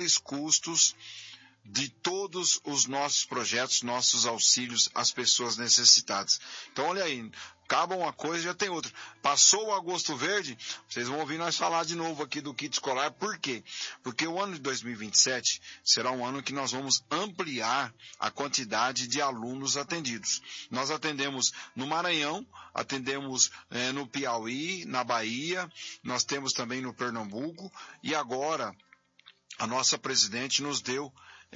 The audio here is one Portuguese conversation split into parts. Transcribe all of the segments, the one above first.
menores custos de todos os nossos projetos, nossos auxílios às pessoas necessitadas. Então, olha aí, acaba uma coisa, já tem outra. Passou o Agosto Verde, vocês vão ouvir nós falar de novo aqui do kit escolar. Por quê? Porque o ano de 2027 será um ano que nós vamos ampliar a quantidade de alunos atendidos. Nós atendemos no Maranhão, atendemos no Piauí, na Bahia, nós temos também no Pernambuco, e agora a nossa presidente nos deu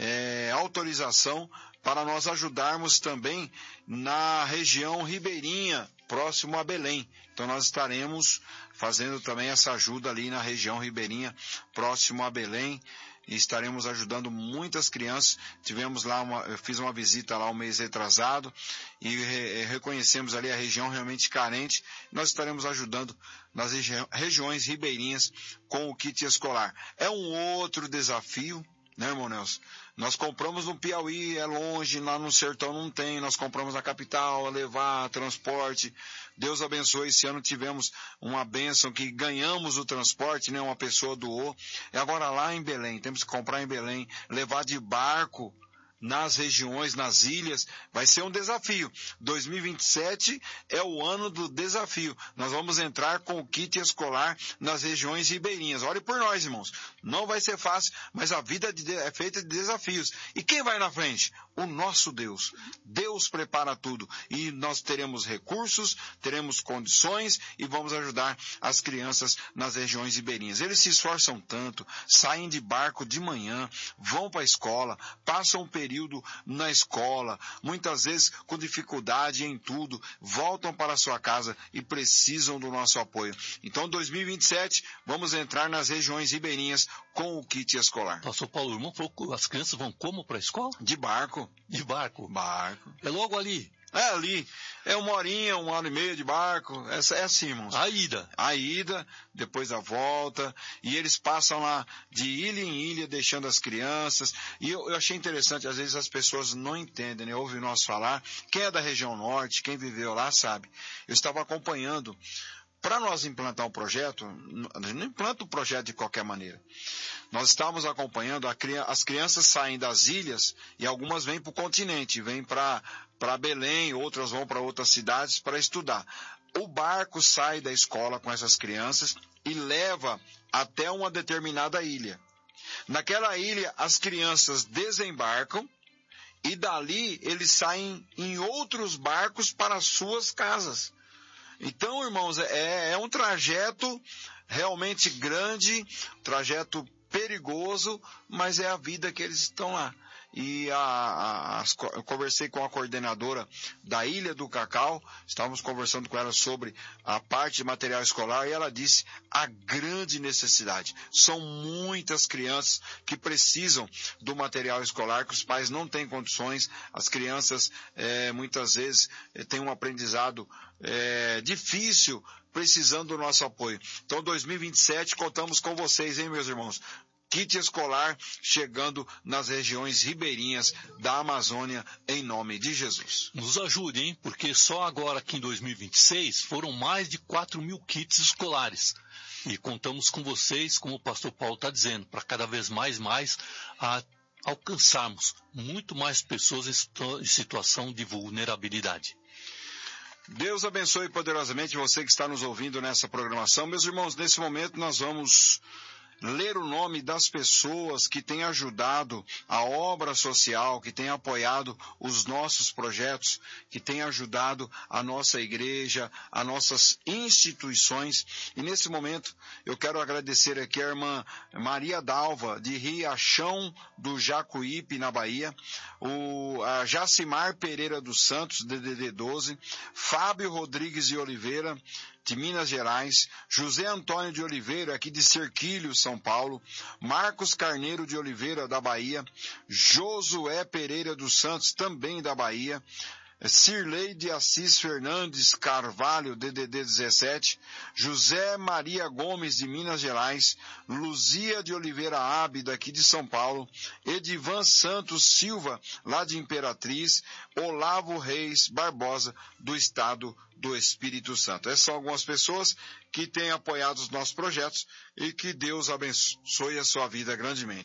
autorização para nós ajudarmos também na região ribeirinha, próximo a Belém. Então nós estaremos fazendo também essa ajuda ali na região ribeirinha, próximo a Belém, e estaremos ajudando muitas crianças. Tivemos lá eu fiz uma visita lá um mês retrasado e reconhecemos ali a região realmente carente. Nós estaremos ajudando nas regiões ribeirinhas com o kit escolar. É um outro desafio, né, irmão Nelson? Nós compramos no Piauí, é longe, lá no sertão não tem, nós compramos na capital, a levar, transporte. Deus abençoe, esse ano tivemos uma bênção que ganhamos o transporte, né, uma pessoa doou. E agora lá em Belém, temos que comprar em Belém, levar de barco nas regiões, nas ilhas, vai ser um desafio. 2027 é o ano do desafio. Nós vamos entrar com o kit escolar nas regiões ribeirinhas. Olhe por nós, irmãos. Não vai ser fácil, mas a vida é feita de desafios. E quem vai na frente? O nosso Deus. Deus prepara tudo. E nós teremos recursos, teremos condições e vamos ajudar as crianças nas regiões ribeirinhas. Eles se esforçam tanto, saem de barco de manhã, vão para a escola, passam um período na escola, muitas vezes com dificuldade em tudo, voltam para a sua casa e precisam do nosso apoio. Então, 2027, vamos entrar nas regiões ribeirinhas com o kit escolar. Pastor Paulo, o irmão falou que as crianças vão como para a escola? De barco. De barco? Barco. É logo ali? É ali, é 1h30 de barco, é assim, irmãos. A ida, depois a volta, e eles passam lá de ilha em ilha, deixando as crianças, e eu achei interessante, às vezes as pessoas não entendem, né? Ouvem nós falar, quem é da região norte, quem viveu lá sabe. Eu estava acompanhando, para nós implantar um projeto, a gente não implanta um projeto de qualquer maneira. Nós estávamos acompanhando, as crianças saem das ilhas e algumas vêm para o continente, vêm para Belém, outras vão para outras cidades para estudar. O barco sai da escola com essas crianças e leva até uma determinada ilha. Naquela ilha, as crianças desembarcam e dali eles saem em outros barcos para as suas casas. Então, irmãos, é um trajeto realmente grande, trajeto perigoso, mas é a vida que eles estão lá. E eu conversei com a coordenadora da Ilha do Cacau, estávamos conversando com ela sobre a parte de material escolar e ela disse a grande necessidade. São muitas crianças que precisam do material escolar, que os pais não têm condições, as crianças muitas vezes têm um aprendizado difícil, precisando do nosso apoio. Então, 2027, contamos com vocês, hein, meus irmãos? Kit escolar chegando nas regiões ribeirinhas da Amazônia, em nome de Jesus. Nos ajude, hein? Porque só agora aqui em 2026 foram mais de 4.000 kits escolares. E contamos com vocês, como o pastor Paulo está dizendo, para cada vez mais alcançarmos muito mais pessoas em situação de vulnerabilidade. Deus abençoe poderosamente você que está nos ouvindo nessa programação. Meus irmãos, nesse momento nós vamos ler o nome das pessoas que têm ajudado a obra social, que têm apoiado os nossos projetos, que têm ajudado a nossa igreja, as nossas instituições. E nesse momento eu quero agradecer aqui a irmã Maria Dalva, de Riachão do Jacuípe, na Bahia, a Jacimar Pereira dos Santos, DDD 12, Fábio Rodrigues de Oliveira, de Minas Gerais, José Antônio de Oliveira, aqui de Serquilho, São Paulo, Marcos Carneiro de Oliveira, da Bahia, Josué Pereira dos Santos, também da Bahia, Cirlei de Assis Fernandes Carvalho, DDD 17, José Maria Gomes de Minas Gerais, Luzia de Oliveira Abe, daqui de São Paulo, Edivan Santos Silva, lá de Imperatriz, Olavo Reis Barbosa, do estado do Espírito Santo. Essas são algumas pessoas que têm apoiado os nossos projetos e que Deus abençoe a sua vida grandemente.